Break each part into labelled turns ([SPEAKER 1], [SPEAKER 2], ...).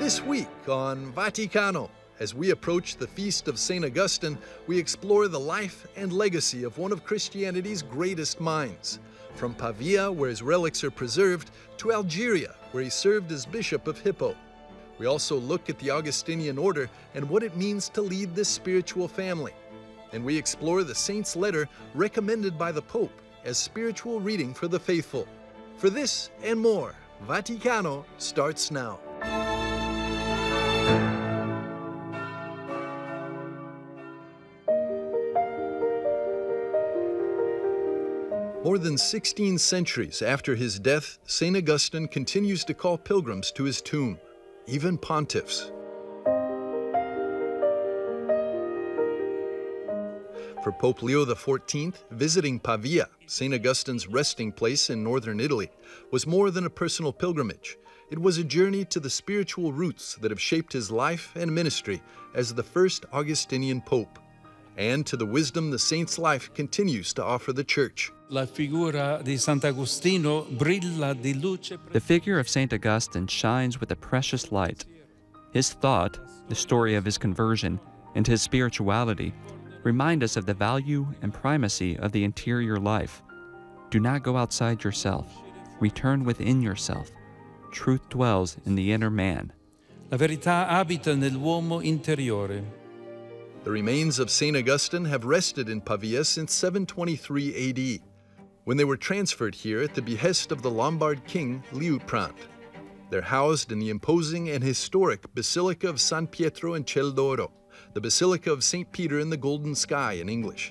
[SPEAKER 1] This week on Vaticano, as we approach the feast of St. Augustine, we explore the life and legacy of one of Christianity's greatest minds. From Pavia, where his relics are preserved, to Algeria, where he served as Bishop of Hippo. We also look at the Augustinian order and what it means to lead this spiritual family. And we explore the saint's letter recommended by the Pope as spiritual reading for the faithful. For this and more, Vaticano starts now. More than 16 centuries after his death, St. Augustine continues to call pilgrims to his tomb, even pontiffs. For Pope Leo XIV, visiting Pavia, St. Augustine's resting place in northern Italy, was more than a personal pilgrimage. It was a journey to the spiritual roots that have shaped his life and ministry as the first Augustinian pope, and to the wisdom the saint's life continues to offer the Church.
[SPEAKER 2] The
[SPEAKER 3] figure of St. Augustine shines with a precious light. His thought, the story of his conversion, and his spirituality remind us of the value and primacy of the interior life. Do not go outside yourself. Return within yourself. Truth dwells in the inner man.
[SPEAKER 2] La verità abita nell'uomo interiore.
[SPEAKER 1] The remains of St. Augustine have rested in Pavia since 723 AD, when they were transferred here at the behest of the Lombard king Liutprand. They're housed in the imposing and historic Basilica of San Pietro in Ciel d'Oro, the Basilica of St. Peter in the Golden Sky in English.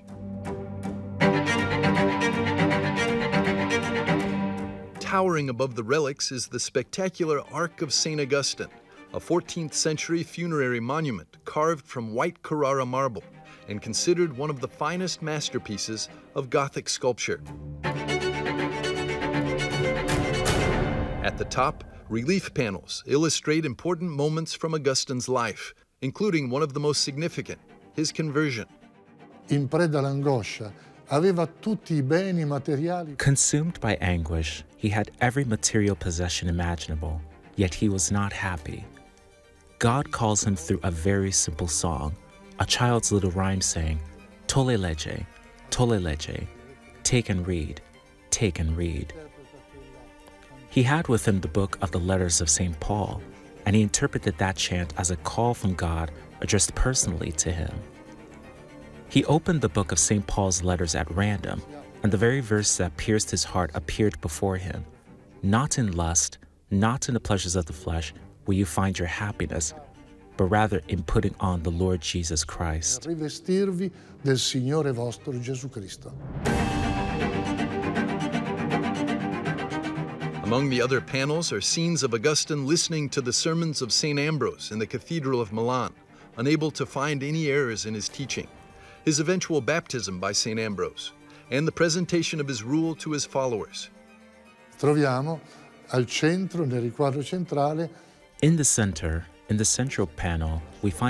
[SPEAKER 1] Towering above the relics is the spectacular Ark of St. Augustine, a 14th century funerary monument carved from white Carrara marble and considered one of the finest masterpieces of Gothic sculpture. At the top, relief panels illustrate important moments from Augustine's life, including one of the most significant, his conversion.
[SPEAKER 4] In preda all'angoscia, aveva tutti I beni materiali.
[SPEAKER 5] Consumed by anguish, he had every material possession imaginable, yet he was not happy. God calls him through a very simple song, a child's little rhyme saying, Tolle legge, take and read, take and read. He had with him the book of the letters of St. Paul, and he interpreted that chant as a call from God addressed personally to him. He opened the book of St. Paul's letters at random, and the very verse that pierced his heart appeared before him. Not in lust, not in the pleasures of the flesh will you find your happiness, but rather in putting on the Lord Jesus Christ.
[SPEAKER 4] Rivestirvi del Signore vostro Gesù Cristo.
[SPEAKER 1] Among the other panels are scenes of Augustine listening to the sermons of St. Ambrose in the Cathedral of Milan, unable to find any errors in his teaching, his eventual baptism by St. Ambrose, and the presentation of his rule to his followers.
[SPEAKER 4] Troviamo al centro, nel riquadro centrale,
[SPEAKER 5] In the center, in the central panel, we find